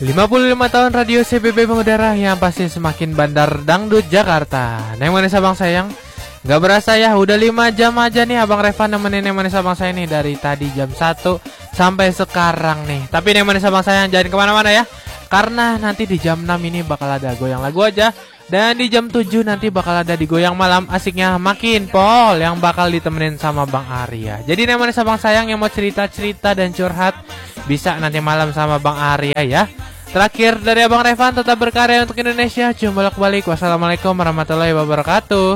55 tahun radio CBB mengudara yang pasti semakin bandar dangdut Jakarta. Neng manis abang sayang, gak berasa ya udah 5 jam aja nih Abang Revan nemenin Neng manis abang saya nih dari tadi jam 1 sampai sekarang nih. Tapi Neng manis abang sayang jangan kemana-mana ya, karena nanti di jam 6 ini bakal ada goyang lagu aja. Dan di jam 7 nanti bakal ada di goyang malam asiknya makin pol yang bakal ditemenin sama Bang Arya. Jadi Neng manis abang sayang yang mau cerita-cerita dan curhat bisa nanti malam sama Bang Arya ya. Terakhir dari Abang Revan, tetap berkarya untuk Indonesia. Cium bolak-balik. Wassalamualaikum warahmatullahi wabarakatuh.